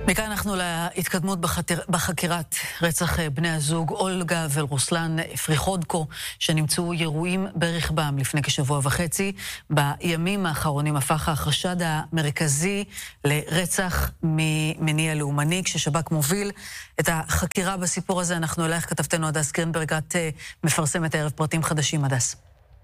מכאן אנחנו להתקדמות בחקירת רצח בני הזוג אולגה ורוסלן פריחודקו, שנמצאו ירויים ברכבם לפני כשבוע וחצי. בימים האחרונים הפך החשד המרכזי לרצח ממניע לאומני. כששב"כ מוביל את החקירה בסיפור הזה, אנחנו אלייך כתבתנו הדס גרינברג, את מפרסמת הערב פרטים חדשים. הדס.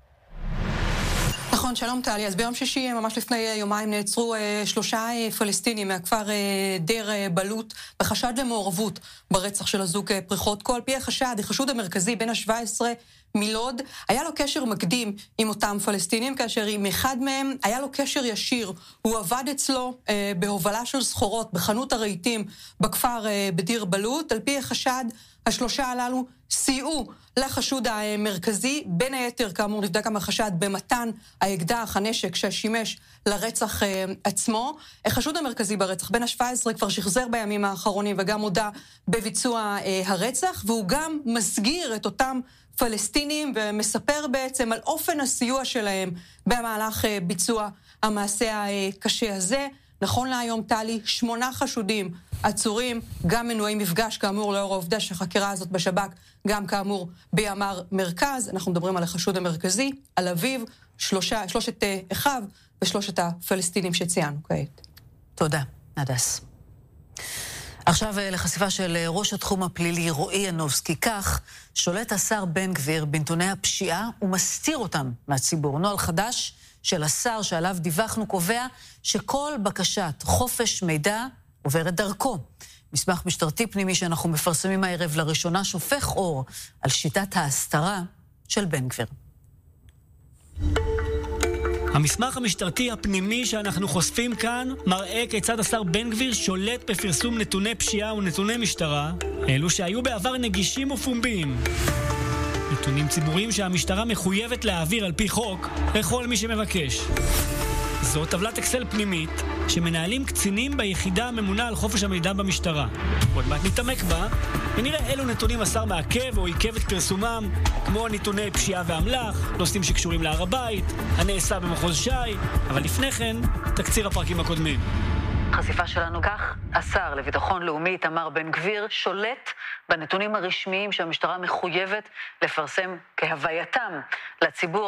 נכון, שלום טלי. אז ביום שישי, ממש לפני יומיים, נעצרו 3 פלסטינים מהכפר דיר בלוט בחשד למעורבות ברצח של הזוג פריחודקו. על פי החשוד המרכזי, בן ה-17 מלוד, היה לו קשר מקדים עם אותם פלסטינים, כאשר עם אחד מהם היה לו קשר ישיר. הוא עבד אצלו בהובלה של סחורות בחנות הרהיטים בכפר בדיר בלוט. על פי החשד, 3 הללו סייעו לחשוד המרכזי, בין היתר, כאמור, נבדק גם החשד במתן האקדח, הנשק ששימש לרצח עצמו. החשוד המרכזי ברצח, בן ה-17, כבר שחזר בימים האחרונים וגם הודע בביצוע הרצח, והוא גם מסגיר את אותם פלסטינים ומספר בעצם על אופן הסיוע שלהם במהלך ביצוע המעשה הקשה הזה. נכון להיום, טלי, 8 חשודים עצורים, גם מנועי מפגש, כאמור, לאור העובדה שהחקירה הזאת בשב"כ, גם כאמור בימ"ר מרכז. אנחנו מדברים על החשוד המרכזי, על אביו, 3 אחיו ושלושת הפלסטינים שציינו כעת. תודה, הדס. עכשיו לחשיפה של ראש התחום הפלילי רועי ינובסקי. כך שולט השר בן גביר בנתוני הפשיעה ומסתיר אותם מהציבור. נוהל חדש של השר שעליו דיווחנו קובע שכל בקשת חופש מידע עוברת דרכו. מסמך משטרתי פנימי שאנחנו מפרסמים הערב לראשונה שופך אור על שיטת ההסתרה של בן גביר. המסמך המשטרתי הפנימי שאנחנו חושפים כאן מראה כיצד השר בן גביר שולט בפרסום נתוני פשיעה ונתוני משטרה, אלו שהיו בעבר נגישים ופומביים. נתונים ציבוריים שהמשטרה מחויבת להעביר על פי חוק לכל מי שמבקש. זו טבלת אקסל פנימית שמנהלים קצינים ביחידה הממונה על חופש המידע במשטרה. עוד מעט נתעמק בה ונראה אילו נתונים השר מעכב או עיכב את פרסומם, כמו נתוני פשיעה ואמל"ח, נושאים שקשורים להר הבית, הנעשה במחוז ש"י, אבל לפני כן תקציר הפרקים הקודמים. חשיפה שלנו כך, השר לביטחון לאומי איתמר בן גביר שולט בנתונים הרשמיים שהמשטרה מחויבת לפרסם כהווייתם לציבור.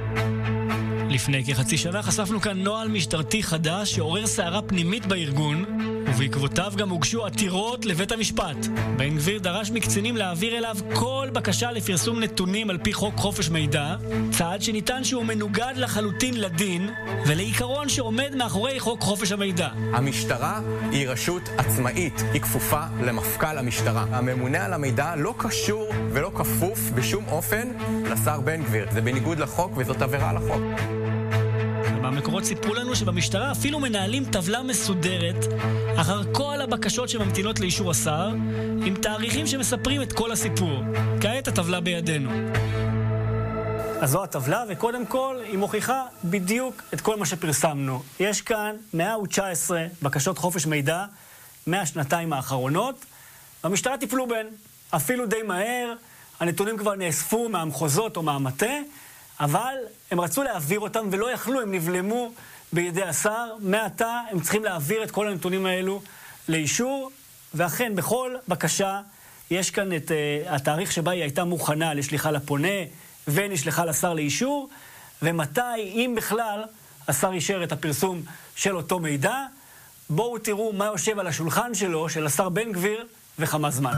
לפני כחצי שנה חשפנו כאן נוהל משטרתי חדש שעורר סערה פנימית בארגון, ובעקבותיו גם הוגשו עתירות לבית המשפט. בן גביר דרש מקצינים להעביר אליו כל בקשה לפרסום נתונים על פי חוק חופש מידע, צעד שניתן שהוא מנוגד לחלוטין לדין ולעיקרון שעומד מאחורי חוק חופש המידע. המשטרה היא רשות עצמאית, היא כפופה למפכ"ל המשטרה. הממונה על המידע לא קשור ולא כפוף בשום אופן לשר בן גביר. זה בניגוד לחוק וזאת עבירה על החוק. המקורות סיפרו לנו שבמשטרה אפילו מנהלים טבלה מסודרת אחר כל הבקשות שממתינות לאישור השר, עם תאריכים שמספרים את כל הסיפור. כעת הטבלה בידינו. אז זו הטבלה, וקודם כל היא מוכיחה בדיוק את כל מה שפרסמנו. יש כאן 119 בקשות חופש מידע מהשנתיים האחרונות, והמשטרה טיפלו בהן אפילו די מהר. הנתונים כבר נאספו מהמחוזות או מהמטה, אבל הם רצו להעביר אותם ולא יכלו, הם נבלמו בידי השר. מעתה הם צריכים להעביר את כל הנתונים האלו לאישור, ואכן בכל בקשה יש כאן את התאריך שבה היא הייתה מוכנה לשליחה לפונה ונשלחה לשר לאישור, ומתי, אם בכלל, השר אישר את הפרסום של אותו מידע. בואו תראו מה יושב על השולחן שלו, של השר בן גביר, וכמה זמן.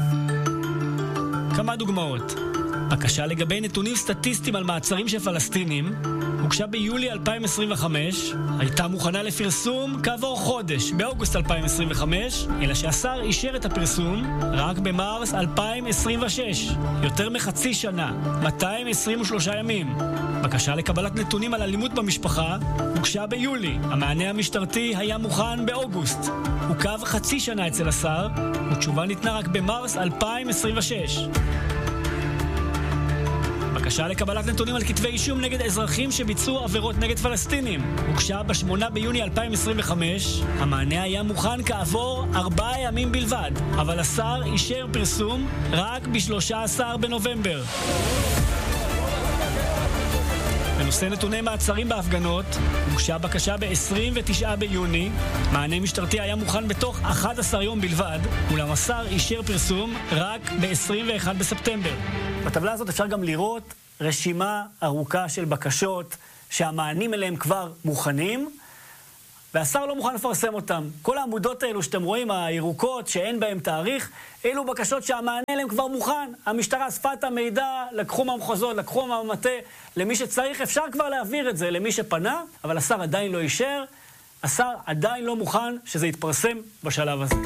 כמה דוגמאות. בקשה לגבי נתונים סטטיסטיים על מעצרים של פלסטינים הוגשה ביולי 2025, הייתה מוכנה לפרסום כעבור חודש, באוגוסט 2025, אלא שהשר אישר את הפרסום רק במרס 2026, יותר מחצי שנה, 223 ימים. בקשה לקבלת נתונים על אלימות במשפחה הוגשה ביולי, המענה המשטרתי היה מוכן באוגוסט, עוכב חצי שנה אצל השר, ותשובה ניתנה רק במרס 2026. בקשה לקבלת נתונים על כתבי אישום נגד אזרחים שביצעו עבירות נגד פלסטינים הוגשה ב8 ביוני 2025, המענה היה מוכן כעבור 4 ימים בלבד, אבל השר אישר פרסום רק ב13 בנובמבר. בנושא נתוני מעצרים בהפגנות, הוגשה בקשה ב-29 ביוני, מענה משטרתי היה מוכן בתוך 11 יום בלבד, אולם השר אישר פרסום רק ב-21 בספטמבר. בטבלה הזאת אפשר גם לראות רשימה ארוכה של בקשות שהמענים אליהם כבר מוכנים, והשר לא מוכן לפרסם אותם. כל העמודות האלו שאתם רואים, הירוקות, שאין בהם תאריך, אלו בקשות שהמענה אליהם כבר מוכן. המשטרה אספה את המידע, לקחו מהמחוזות, לקחו מהמטה, למי שצריך, אפשר כבר להעביר את זה למי שפנה, אבל השר עדיין לא אישר, השר עדיין לא מוכן שזה יתפרסם בשלב הזה.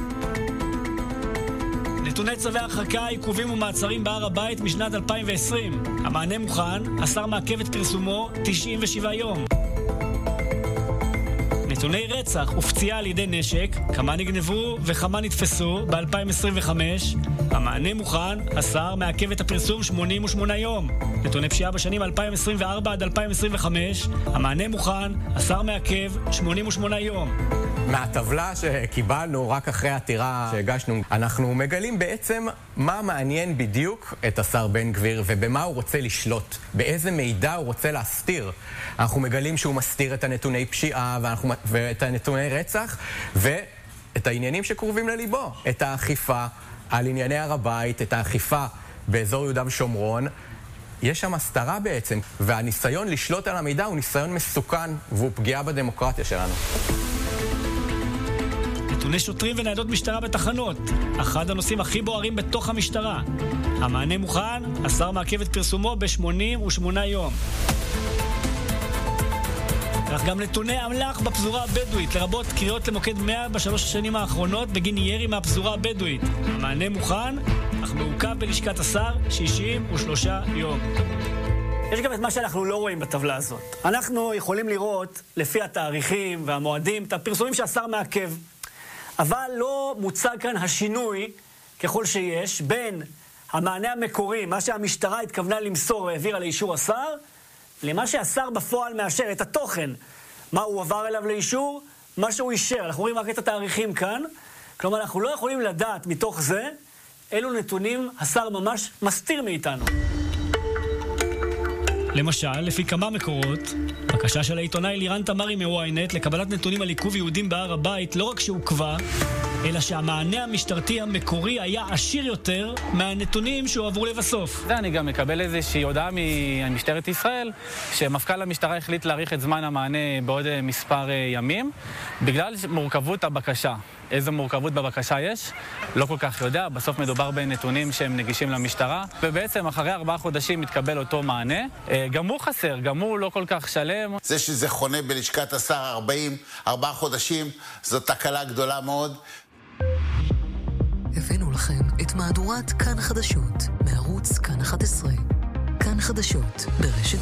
נתוני צווי הרחקה, עיכובים ומעצרים בהר הבית משנת 2020. המענה מוכן, השר מעכב את פרסומו 97 יום. נתוני רצח ופציעה על ידי נשק, כמה נגנבו וכמה נתפסו ב-2025. המענה מוכן, השר מעכב את הפרסום 88 יום. נתוני פשיעה בשנים 2024 עד 2025. המענה מוכן, השר מעכב 88 יום. מהטבלה שקיבלנו רק אחרי העתירה שהגשנו, אנחנו מגלים בעצם מה מעניין בדיוק את השר בן גביר ובמה הוא רוצה לשלוט, באיזה מידע הוא רוצה להסתיר. אנחנו מגלים שהוא מסתיר את הנתוני פשיעה ואת הנתוני רצח ואת העניינים שקרובים לליבו, את האכיפה על ענייני הר הבית, את האכיפה באזור יהודה ושומרון. יש שם הסתרה בעצם, והניסיון לשלוט על המידע הוא ניסיון מסוכן והוא פגיעה בדמוקרטיה שלנו. נתוני שוטרים וניידות משטרה בתחנות, אחד הנושאים הכי בוערים בתוך המשטרה. המענה מוכן, השר מעכב את פרסומו ב-88 יום. אך גם נתוני אמל"ח בפזורה הבדואית, לרבות קריאות למוקד 100 בשלוש השנים האחרונות בגין ירי מהפזורה הבדואית. המענה מוכן, אך מעוכב בלשכת השר 63 יום. יש גם את מה שאנחנו לא רואים בטבלה הזאת. אנחנו יכולים לראות, לפי התאריכים והמועדים, את הפרסומים שהשר מעכב. אבל לא מוצג כאן השינוי, ככל שיש, בין המענה המקורי, מה שהמשטרה התכוונה למסור והעבירה לאישור השר, למה שהשר בפועל מאשר, את התוכן. מה הוא עבר אליו לאישור, מה שהוא אישר. אנחנו רואים רק את התאריכים כאן. כלומר, אנחנו לא יכולים לדעת מתוך זה, אילו נתונים השר ממש מסתיר מאיתנו. למשל, לפי כמה מקורות, בקשה של העיתונאי לירן תמרי מ-ynet לקבלת נתונים על עיכוב יהודים בהר הבית לא רק שעוכבה, אלא שהמענה המשטרתי המקורי היה עשיר יותר מהנתונים שהועברו לבסוף. אני גם מקבל איזושהי הודעה ממשטרת ישראל שמפכ"ל המשטרה החליט להאריך את זמן המענה בעוד מספר ימים בגלל מורכבות הבקשה. איזו מורכבות בבקשה יש? לא כל כך יודע, בסוף מדובר בנתונים שהם נגישים למשטרה, ובעצם אחרי 4 חודשים מתקבל אותו מענה. גם הוא חסר, גם הוא לא כל כך שלם. זה שזה חונה בלשכת השר 4 חודשים, זו תקלה גדולה מאוד. הבאנו לכם את מהדורת כאן חדשות, מערוץ כאן 11. כאן חדשות ברשת